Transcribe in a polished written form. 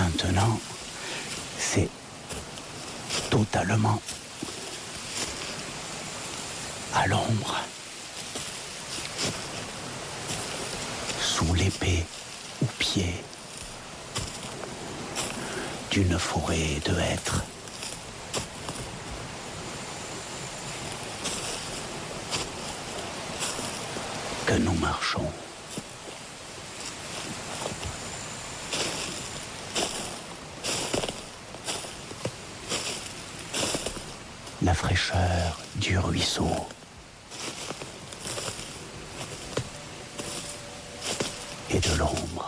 Maintenant, c'est totalement à l'ombre, sous l'épée au pied d'une forêt de hêtres. Que nous marchons. La fraîcheur du ruisseau. Et de l'ombre.